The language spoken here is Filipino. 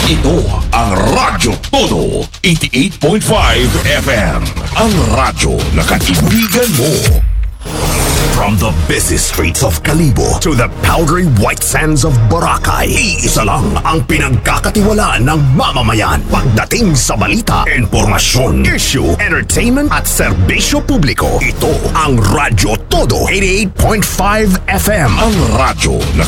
Ito ang Radyo Todo 88.5 FM. Ang radyo na kaibigan mo. From the busy streets of Kalibo to the powdery white sands of Boracay, iisa lang ang pinagkakatiwalaan ng mamamayan pagdating sa balita, informasyon, issue, entertainment at serbisyo publiko. Ito ang Radyo Todo 88.5 FM. Ang radyo na